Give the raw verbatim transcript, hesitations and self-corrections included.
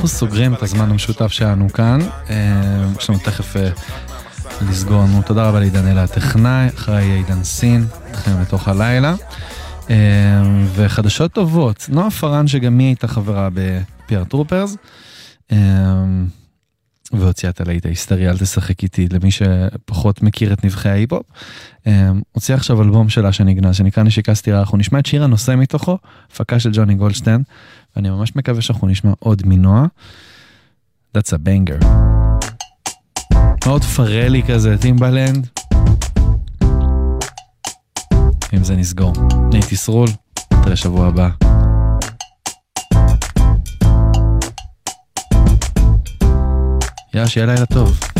אנחנו סוגרים את הזמן המשותף שלנו כאן, יש לנו תכף לסגור לנו. תודה רבה לעידן הטכנאי, אחרי עידן סין, איתכם לתוך הלילה. וחדשות טובות, נועה פרן שגם היא הייתה חברה בפייר טרופרס, והוציאה את הלהיט ההיסטרי, אל תשחק איתי, למי שפחות מכיר את נבחי ההיפ-הופ. הוציאה עכשיו אלבום שלה שנגנז, שנקרא נשיקה סתירה. אנחנו נשמע את שיר הנושא מתוכו, הפקה של ג'וני גולדשטיין, ואני ממש מקווה שאנחנו נשמע עוד מנועה. That's a banger. מאוד פרלי כזה, טימבלנד. אם זה נסגור. נהייתי סרול, תראה שבוע הבא. יאללה, שיהיה לילה טוב.